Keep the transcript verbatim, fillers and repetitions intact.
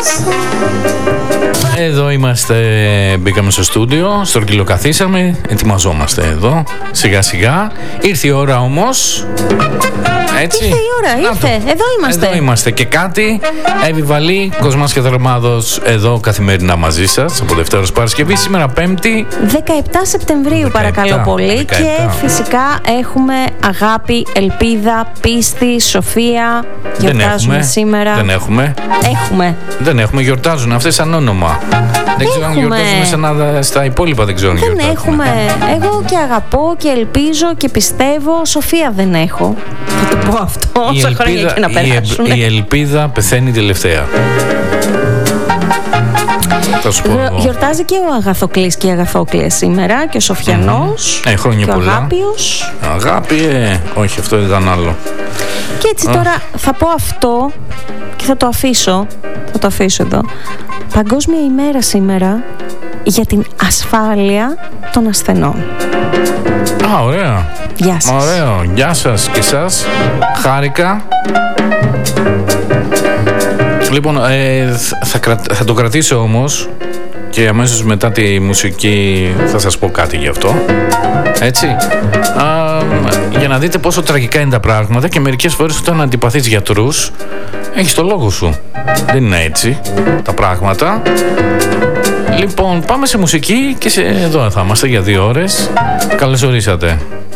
Εδώ είμαστε, μπήκαμε στο στούντιο, στρογγυλοκαθίσαμε, ετοιμαζόμαστε εδώ, σιγά σιγά. Ήρθε η ώρα όμως, έτσι. Ήρθε η ώρα, ήρθε, εδώ είμαστε. Εδώ είμαστε και κάτι, Εύη Βαλή, Κοσμάς και Δρομάδος, εδώ καθημερινά μαζί σας, από Δευτέρα ως Παρασκευή, σήμερα Πέμπτη. δεκαεπτά Σεπτεμβρίου δεκαεπτά, παρακαλώ πολύ. δεκαεπτά. Και φυσικά έχουμε αγάπη, ελπίδα, πίστη, σοφία. Δεν Γιορτάζουμε έχουμε, σήμερα. Δεν έχουμε. Έχουμε. Δεν έχουμε, γιορτάζουν αυτές σαν όνομα. Δεν ξέρω αν γιορτάζουμε σαν να, στα υπόλοιπα, δεν ξέρω αν Δεν έχουμε. Εγώ και αγαπώ και ελπίζω και πιστεύω. Σοφία δεν έχω. Θα το πω αυτό. Όσα χρόνια και να περάσουν. Η, η ελπίδα πεθαίνει τελευταία. Γιορτάζει και ο Αγαθοκλής και η Αγαθόκλια σήμερα και ο Σοφιανός. Mm. Ε, χρόνια και πολλά. ο Αγάπιος. Αγάπη, ε, όχι, αυτό ήταν άλλο. Και έτσι oh. τώρα θα πω αυτό και θα το αφήσω. Θα το αφήσω εδώ. Παγκόσμια ημέρα σήμερα για την ασφάλεια των ασθενών. Α, ωραία. Γεια σας. Ωραίο. Γεια σας και εσάς. Χάρηκα. Λοιπόν, ε, θα, κρα... θα το κρατήσω όμως και αμέσως μετά τη μουσική θα σας πω κάτι γι' αυτό. Έτσι. Α, για να δείτε πόσο τραγικά είναι τα πράγματα και μερικές φορές όταν αντιπαθείς γιατρούς έχεις το λόγο σου. Δεν είναι έτσι τα πράγματα. Λοιπόν, πάμε σε μουσική και σε... εδώ θα είμαστε για δύο ώρες. Καλώς ορίσατε.